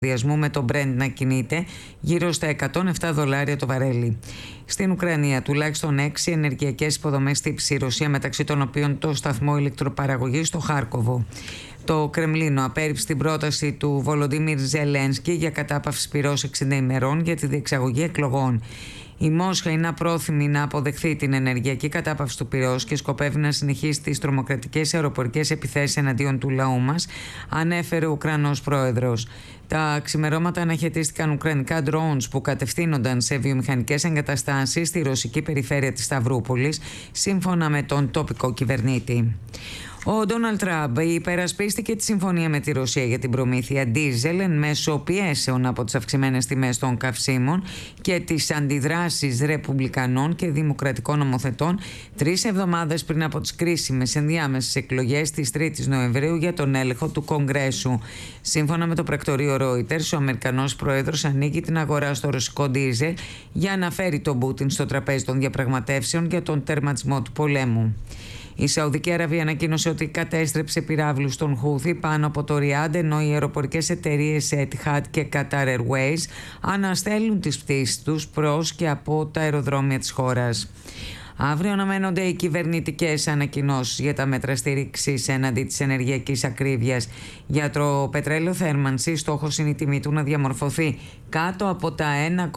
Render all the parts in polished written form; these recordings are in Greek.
με το Brent να κινείται γύρω στα $107 το βαρέλι. Στην Ουκρανία, τουλάχιστον 6 ενεργειακές υποδομές χτύπησε η Ρωσία, μεταξύ των οποίων το σταθμό ηλεκτροπαραγωγής στο Χάρκοβο. Το Κρεμλίνο απέρριψε την πρόταση του Βολοντίμιρ Ζελένσκι για κατάπαυση πυρός 60 ημερών για τη διεξαγωγή εκλογών. Η Μόσχα είναι απρόθυμη να αποδεχθεί την ενεργειακή κατάπαυση του πυρός και σκοπεύει να συνεχίσει τις τρομοκρατικές αεροπορικές επιθέσεις εναντίον του λαού μας, ανέφερε ο Ουκρανός πρόεδρος. Τα ξημερώματα αναχαιτίστηκαν ουκρανικά drones που κατευθύνονταν σε βιομηχανικές εγκαταστάσεις στη ρωσική περιφέρεια της Σταυρούπολης, σύμφωνα με τον τοπικό κυβερνήτη. Ο Ντόναλντ Τραμπ υπερασπίστηκε τη συμφωνία με τη Ρωσία για την προμήθεια ντίζελ εν μέσω πιέσεων από τις αυξημένες τιμές των καυσίμων και τις αντιδράσεις ρεπουμπλικανών και δημοκρατικών νομοθετών 3 εβδομάδες πριν από τις κρίσιμες ενδιάμεσες εκλογές της 3ης Νοεμβρίου για τον έλεγχο του Κογκρέσου. Σύμφωνα με το πρακτορείο Reuters, ο Αμερικανός πρόεδρος ανοίγει την αγορά στο ρωσικό ντίζελ για να φέρει τον Πούτιν στο τραπέζι των διαπραγματεύσεων για τον τερματισμό του πολέμου. Η Σαουδική Αραβία ανακοίνωσε ότι κατέστρεψε πυράβλους των Χούθι πάνω από το Ριάντ, ενώ οι αεροπορικές εταιρείες Etihad και Qatar Airways αναστέλνουν τις πτήσεις τους προς και από τα αεροδρόμια της χώρας. Αύριο αναμένονται οι κυβερνητικές ανακοινώσεις για τα μέτρα στήριξης έναντι της ενεργειακής ακρίβειας. Για το πετρέλαιο θέρμανσης, στόχος είναι η τιμή του να διαμορφωθεί κάτω από τα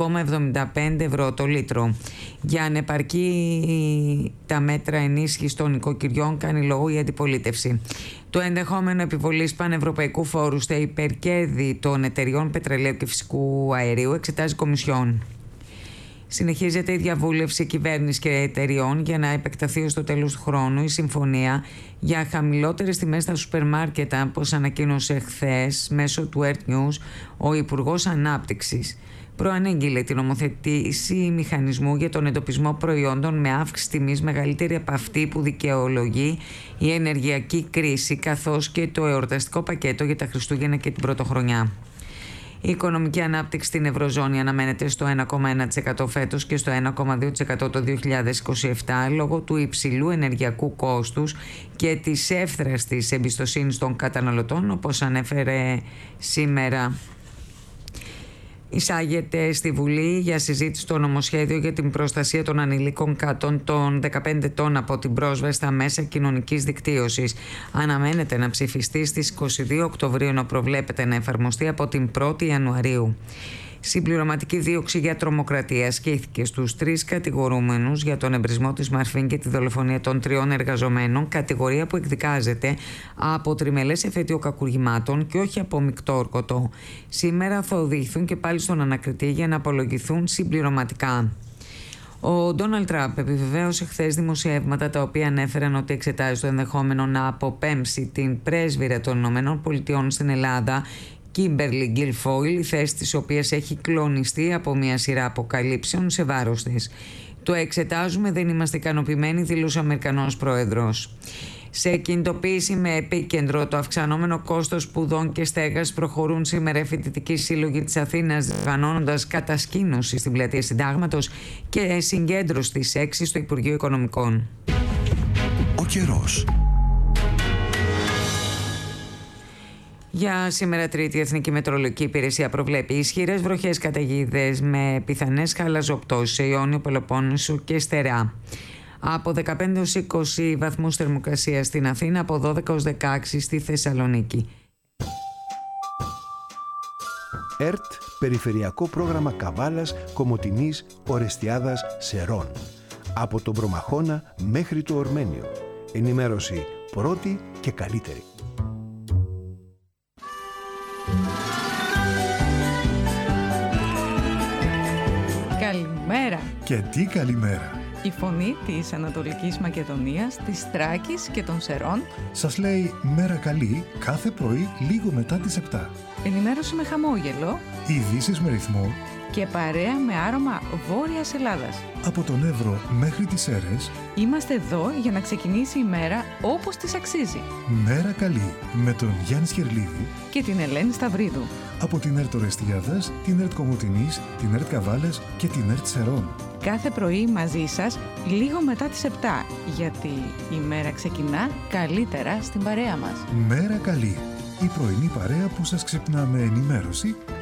1,75 ευρώ το λίτρο. Για ανεπαρκή τα μέτρα ενίσχυσης των οικοκυριών κάνει λόγο η αντιπολίτευση. Το ενδεχόμενο επιβολής πανευρωπαϊκού φόρου στα υπερκέρδη των εταιριών πετρελαίου και φυσικού αερίου εξετάζει η Κομισιόν. Συνεχίζεται η διαβούλευση κυβέρνησης και εταιριών για να επεκταθεί ως το τέλος του χρόνου η συμφωνία για χαμηλότερες τιμές στα σούπερ μάρκετ, όπως ανακοίνωσε χθες μέσω του Earth News ο Υπουργός Ανάπτυξης. Προανήγγειλε την νομοθέτηση μηχανισμού για τον εντοπισμό προϊόντων με αύξηση τιμής μεγαλύτερη από αυτή που δικαιολογεί η ενεργειακή κρίση, καθώς και το εορταστικό πακέτο για τα Χριστούγεννα και την Πρωτοχρονιά. Η οικονομική ανάπτυξη στην Ευρωζώνη αναμένεται στο 1,1% φέτος και στο 1,2% το 2027 λόγω του υψηλού ενεργειακού κόστους και της εύθραστης εμπιστοσύνης των καταναλωτών, όπως ανέφερε σήμερα. Εισάγεται στη Βουλή για συζήτηση το νομοσχέδιο για την προστασία των ανηλίκων κάτω των 15 ετών από την πρόσβαση στα μέσα κοινωνικής δικτύωσης. Αναμένεται να ψηφιστεί στις 22 Οκτωβρίου, ενώ προβλέπεται να εφαρμοστεί από την 1η Ιανουαρίου. Συμπληρωματική δίωξη για τρομοκρατία ασκήθηκε στους 3 κατηγορούμενους για τον εμπρισμό της Μαρφίν και τη δολοφονία των 3 εργαζομένων, κατηγορία που εκδικάζεται από τριμελές εφέτειο κακουργημάτων και όχι από μεικτό ορκωτό. Σήμερα θα οδηγηθούν και πάλι στον ανακριτή για να απολογηθούν συμπληρωματικά. Ο Ντόναλντ Τραμπ επιβεβαίωσε χθες δημοσιεύματα τα οποία ανέφεραν ότι εξετάζει το ενδεχόμενο να αποπέμψει την πρέσβυρα των ΗΠΑ στην Ελλάδα, Κίμπερλι Γκιλφόιλ, η θέση της οποίας έχει κλονιστεί από μια σειρά αποκαλύψεων σε βάρος της. Το εξετάζουμε, δεν είμαστε ικανοποιημένοι, δήλωσε ο Αμερικανός πρόεδρος. Σε κινητοποίηση με επίκεντρο το αυξανόμενο κόστος σπουδών και στέγασης, προχωρούν σήμερα οι φοιτητικοί σύλλογοι της Αθήνας, διοργανώνοντας κατασκήνωση στην πλατεία Συντάγματος και συγκέντρωση στις 6 στο Υπουργείο Οικονομικών. Ο καιρός. Για σήμερα Τρίτη, η Εθνική Μετεωρολογική Υπηρεσία προβλέπει ισχυρές βροχές καταιγίδες με πιθανές χαλαζοπτώσεις σε Ιόνιο, Πελοπόννησο και Στερεά. Από 15 έως 20 βαθμούς θερμοκρασία στην Αθήνα, από 12 έως 16 στη Θεσσαλονίκη. ΕΡΤ, Περιφερειακό Πρόγραμμα Καβάλας, Κομοτηνής, Ορεστιάδας, Σερών. Από τον Προμαχώνα μέχρι το Ορμένιο. Ενημέρωση πρώτη και καλύτερη. Καλημέρα. Και τι καλημέρα. Η φωνή της Ανατολικής Μακεδονίας, της Θράκης και των Σερών Σας λέει μέρα καλή κάθε πρωί λίγο μετά τις 7. Ενημέρωση με χαμόγελο. Ειδήσεις με ρυθμό. Και παρέα με άρωμα Βόρειας Ελλάδας. Από τον Εύρο μέχρι τις Σέρρες. Είμαστε εδώ για να ξεκινήσει η μέρα όπως της αξίζει. Μέρα καλή με τον Γιάννη Σκερλίδη και την Ελένη Σταυρίδου. Από την ΕΡΤ Ορεστιάδας, την ΕΡΤ Κομοτηνής, την ΕΡΤ Καβάλας και την ΕΡΤ Σερών. Κάθε πρωί μαζί σας λίγο μετά τις 7, γιατί η μέρα ξεκινά καλύτερα στην παρέα μας. Μέρα καλή. Η πρωινή παρέα που σας ξυπνά με ενημέρωση